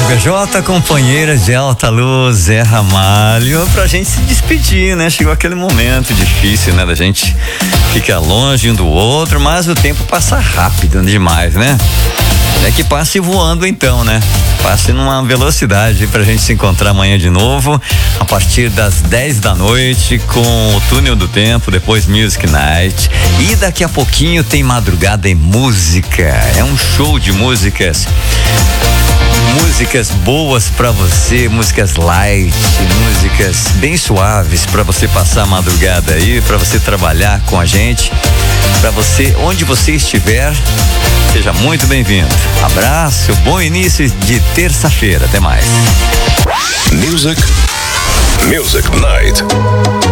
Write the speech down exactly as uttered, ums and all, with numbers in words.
B J, companheira de alta luz, Zé Ramalho, pra gente se despedir, né? Chegou aquele momento difícil, né? Da gente ficar longe um do outro, mas o tempo passa rápido demais, né? É que passe voando então, né? Passe numa velocidade pra gente se encontrar amanhã de novo, a partir das dez da noite, com o Túnel do Tempo, depois Music Night. E daqui a pouquinho tem Madrugada em Música. É um show de músicas. Músicas boas pra você, músicas light, músicas bem suaves pra você passar a madrugada aí, pra você trabalhar com a gente, pra você, onde você estiver, seja muito bem-vindo. Abraço, bom início de terça-feira, até mais. Music, Music Night.